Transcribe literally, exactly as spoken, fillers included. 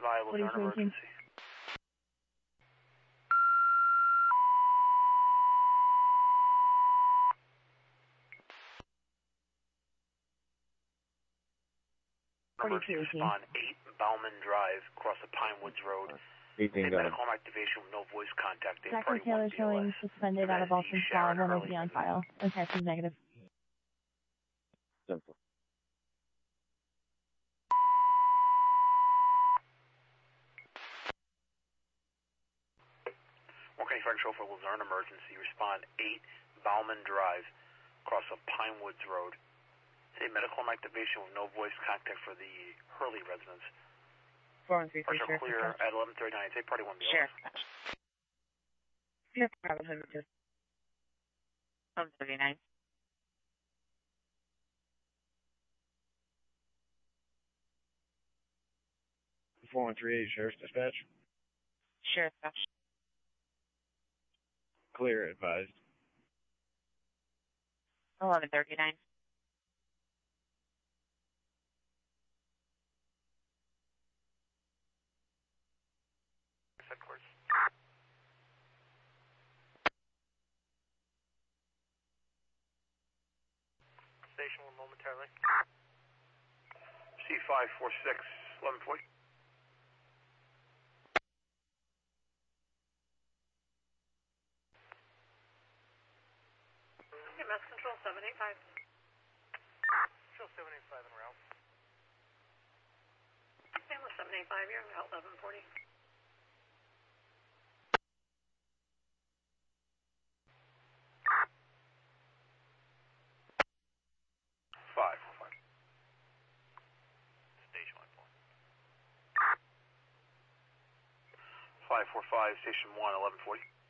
Viable, is there an emergency? Emergency respond eight Bauman Drive, across the Pine Woods Road. eighteen Medical home activation with no voice contact. Doctor Taylor showing suspended out of Boston Spa, one O P on file. The test is negative. Simple. Okay, Frank Schofield, was there an emergency? Respond eight Bauman Drive, across the Pine Woods Road. Say medical home activation with no voice contact for the Hurley residence. four one three three, Pressure clear at eleven thirty-nine. Say party one B. Sure. Yes, eleven thirty-nine. eleven thirty-nine. four one three eight, Sheriff's Dispatch. Sheriff's Dispatch. Clear, advised. eleven thirty-nine. Headquarters. Station one momentarily. C five four six, eleven forty. Okay, Mass Control seven eight five. Control seven eight five en route. Family seven eight five, you're en route eleven forty. Five four five. Station one four. Five four five, station one, eleven forty.